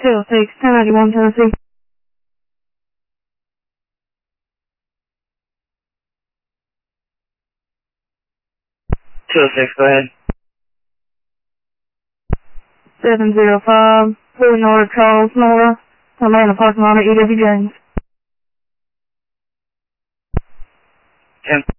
206, 1091 Tennessee. 206, go ahead. 705, Blue North, Charles Nora, Atlanta parking lot at E.W. James. 10.